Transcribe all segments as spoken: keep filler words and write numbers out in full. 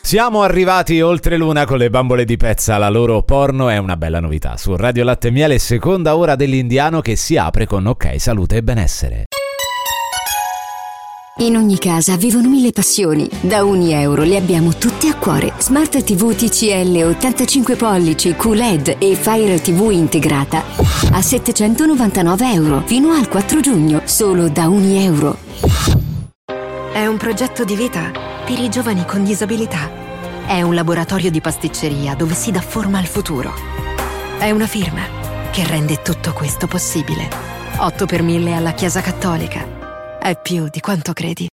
Siamo arrivati oltre l'una con le bambole di Pezza, la loro porno è una bella novità. Su Radio Latte e Miele, seconda ora dell'Indiano che si apre con Ok Salute e Benessere. In ogni casa vivono mille passioni. Da ogni euro le abbiamo tutte a cuore. Smart tivù T C L ottantacinque pollici Q L E D e Fire tivù integrata a settecentonovantanove euro fino al quattro giugno, solo da ogni euro. È un progetto di vita per i giovani con disabilità. È un laboratorio di pasticceria dove si dà forma al futuro. È una firma che rende tutto questo possibile. otto per mille alla Chiesa Cattolica. È più di quanto credi.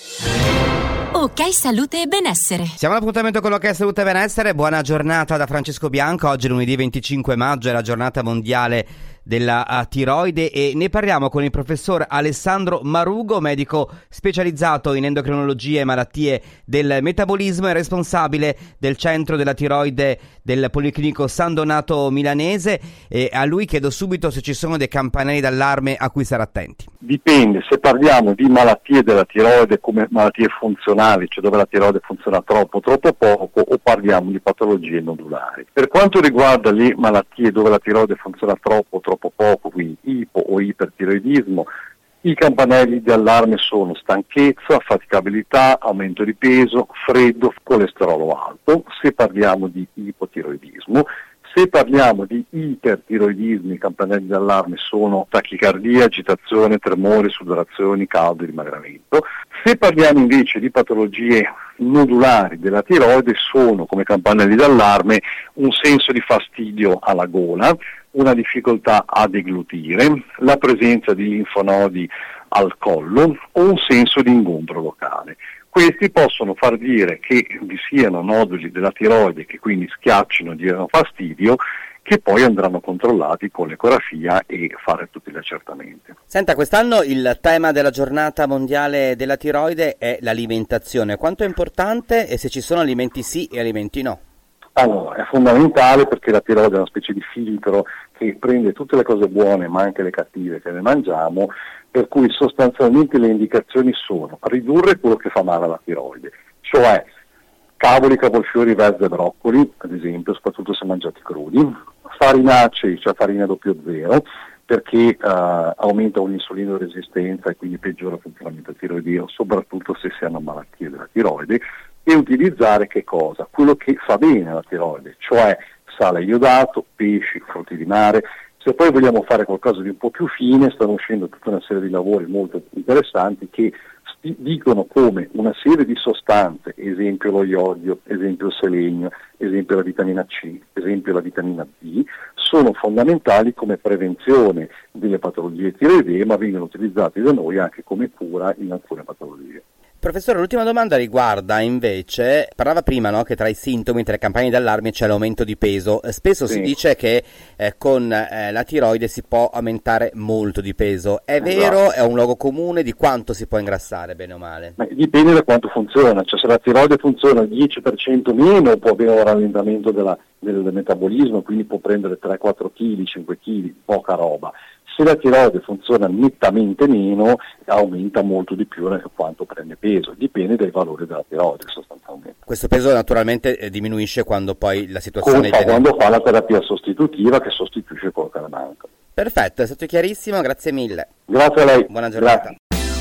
Ok Salute e Benessere. Siamo all'appuntamento con Ok Salute e Benessere. Buona giornata da Francesco Bianco. Oggi lunedì venticinque maggio è la giornata mondiale della uh, tiroide e ne parliamo con il professor Alessandro Marugo, medico specializzato in endocrinologia e malattie del metabolismo e responsabile del centro della tiroide del Policlinico San Donato Milanese. E a lui chiedo subito se ci sono dei campanelli d'allarme a cui stare attenti. Dipende, se parliamo di malattie della tiroide come malattie funzionali, cioè dove la tiroide funziona troppo, troppo poco, o parliamo di patologie nodulari. Per quanto riguarda le malattie dove la tiroide funziona troppo, troppo poco, quindi ipo o ipertiroidismo, i campanelli di allarme sono stanchezza, faticabilità, aumento di peso, freddo, colesterolo alto. Se parliamo di ipotiroidismo, se parliamo di ipertiroidismo, i campanelli d'allarme sono tachicardia, agitazione, tremori, sudorazioni, caldo e dimagramento. Se parliamo invece di patologie nodulari della tiroide, sono come campanelli d'allarme un senso di fastidio alla gola, una difficoltà a deglutire, la presenza di linfonodi al collo o un senso di ingombro locale. Questi possono far dire che vi siano noduli della tiroide che quindi schiaccino e diano fastidio, che poi andranno controllati con l'ecografia e fare tutti gli accertamenti. Senta, quest'anno il tema della giornata mondiale della tiroide è l'alimentazione. Quanto è importante e se ci sono alimenti sì e alimenti no? Allora, è fondamentale perché la tiroide è una specie di filtro che prende tutte le cose buone ma anche le cattive che ne mangiamo, per cui sostanzialmente le indicazioni sono ridurre quello che fa male alla tiroide, cioè cavoli, cavolfiori, verze e broccoli, ad esempio, soprattutto se mangiati crudi, farinacei, cioè farina doppio zero, perché uh, aumenta l'insulino resistenza e quindi peggiora il funzionamento tiroideo, soprattutto se si hanno malattie della tiroide, e utilizzare che cosa? Quello che fa bene alla tiroide, cioè sale iodato, pesci, frutti di mare. Se poi vogliamo fare qualcosa di un po' più fine, stanno uscendo tutta una serie di lavori molto interessanti che sti- dicono come una serie di sostanze, esempio lo iodio, esempio il selenio, esempio la vitamina C, esempio la vitamina D, sono fondamentali come prevenzione delle patologie tiroidee, ma vengono utilizzati da noi anche come cura in alcune patologie. Professore, l'ultima domanda riguarda invece, parlava prima, no, che tra i sintomi, tra le campagne d'allarme c'è l'aumento di peso. Spesso sì. Si dice che eh, con eh, la tiroide si può aumentare molto di peso. È esatto. Vero? È un luogo comune? Di quanto si può ingrassare, bene o male? Beh, dipende da quanto funziona, cioè se la tiroide funziona il dieci per cento meno può avere un rallentamento della, del metabolismo, quindi può prendere tre quattro chili, cinque chili, poca roba. Se la tiroide funziona nettamente meno, aumenta molto di più da quanto prende peso, dipende dai valori della tiroide sostanzialmente. Questo peso naturalmente eh, diminuisce quando poi la situazione... Fa, quando fa la terapia sostitutiva che sostituisce quello che manca. Perfetto, è stato chiarissimo, grazie mille. Grazie a lei. Buona giornata.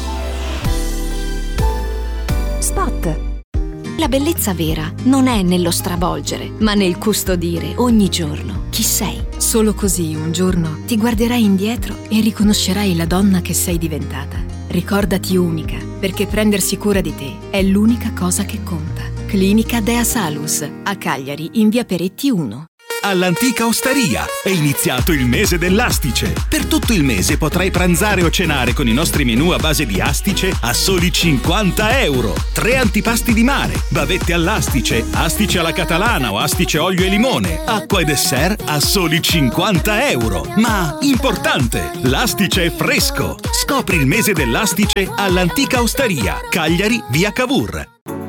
Grazie. Spot. La bellezza vera non è nello stravolgere, ma nel custodire ogni giorno chi sei. Solo così un giorno ti guarderai indietro e riconoscerai la donna che sei diventata. Ricordati unica, perché prendersi cura di te è l'unica cosa che conta. Clinica Dea Salus, a Cagliari, in via Peretti uno. All'Antica Osteria è iniziato il mese dell'astice. Per tutto il mese potrai pranzare o cenare con i nostri menù a base di astice a soli cinquanta euro. Tre antipasti di mare, bavette all'astice, astice alla catalana o astice olio e limone, acqua e dessert a soli cinquanta euro. Ma importante, l'astice è fresco. Scopri il mese dell'astice all'Antica Osteria, Cagliari, via Cavour.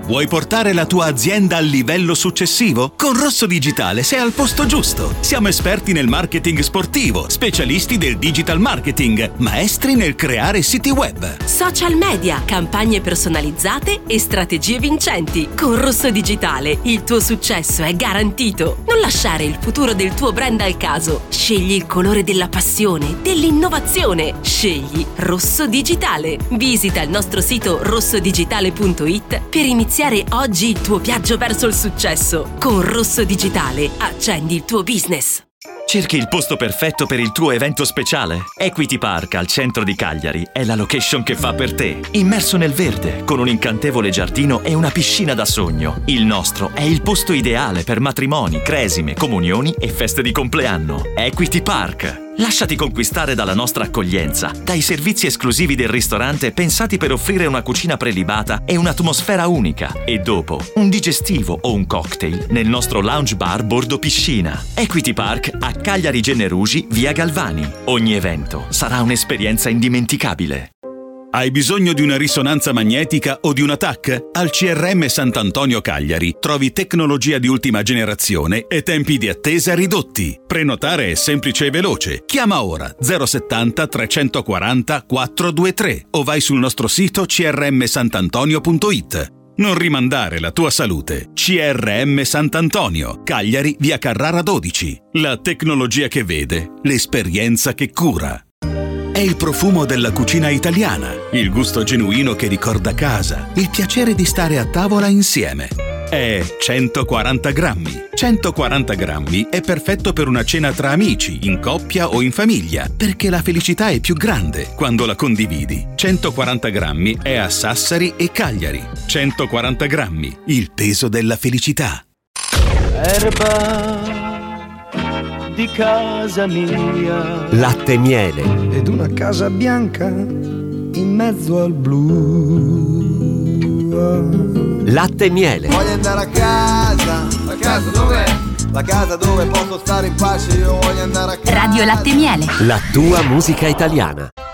Vuoi portare la tua azienda al livello successivo? Con Rosso Digitale sei al posto giusto. Siamo esperti nel marketing sportivo, specialisti del digital marketing, maestri nel creare siti web, social media, campagne personalizzate e strategie vincenti. Con Rosso Digitale il tuo successo è garantito. Non lasciare il futuro del tuo brand al caso. Scegli il colore della passione, dell'innovazione. Scegli Rosso Digitale. Visita il nostro sito rosso digitale punto it per iniziare oggi il tuo viaggio verso il successo. Con Rosso Digitale accendi il tuo business. Cerchi il posto perfetto per il tuo evento speciale? Equity Park al centro di Cagliari è la location che fa per te. Immerso nel verde, con un incantevole giardino e una piscina da sogno. Il nostro è il posto ideale per matrimoni, cresime, comunioni e feste di compleanno. Equity Park. Lasciati conquistare dalla nostra accoglienza, dai servizi esclusivi del ristorante pensati per offrire una cucina prelibata e un'atmosfera unica. E dopo, un digestivo o un cocktail nel nostro lounge bar bordo piscina. Equity Park a Cagliari Generugi, via Galvani. Ogni evento sarà un'esperienza indimenticabile. Hai bisogno di una risonanza magnetica o di una T A C? Al C R M Sant'Antonio Cagliari trovi tecnologia di ultima generazione e tempi di attesa ridotti. Prenotare è semplice e veloce. Chiama ora zero settanta trecentoquaranta quattrocentoventitré o vai sul nostro sito c r m santantonio punto it. Non rimandare la tua salute. C R M Sant'Antonio, Cagliari, via Carrara dodici. La tecnologia che vede, l'esperienza che cura. È il profumo della cucina italiana, il gusto genuino che ricorda casa, il piacere di stare a tavola insieme. È centoquaranta grammi. centoquaranta grammi è perfetto per una cena tra amici, in coppia o in famiglia, perché la felicità è più grande quando la condividi. centoquaranta grammi è a Sassari e Cagliari. centoquaranta grammi, il peso della felicità. Erba di casa mia, latte e miele ed una casa bianca in mezzo al blu. Latte e miele. Voglio andare a casa. A casa dov'è? La casa dove posso stare in pace. Io voglio andare a casa. Radio Latte e Miele. La tua musica italiana.